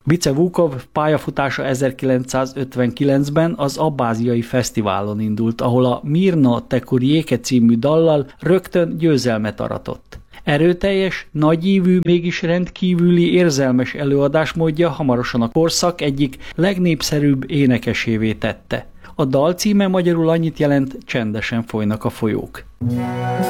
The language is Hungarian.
Bice Vukov pályafutása 1959-ben az Abbáziai Fesztiválon indult, ahol a Mirna Tekuriéke című dallal rögtön győzelmet aratott. Erőteljes, nagyívű, mégis rendkívüli érzelmes előadásmódja hamarosan a korszak egyik legnépszerűbb énekesévé tette. A dal címe magyarul annyit jelent, csendesen folynak a folyók.